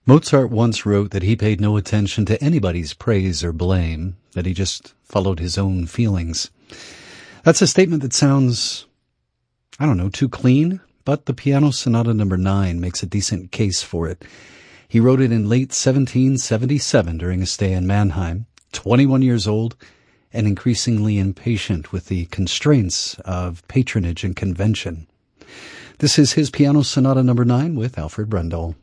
Mozart once wrote that he paid no attention to anybody's praise or blame, that he just followed his own feelings. That's a statement that sounds, too clean, but the Piano Sonata No. 9 makes a decent case for it. He wrote it in late 1777 during a stay in Mannheim, 21 years old, and increasingly impatient with the constraints of patronage and convention. This is his Piano Sonata No. 9 with Alfred Brendel.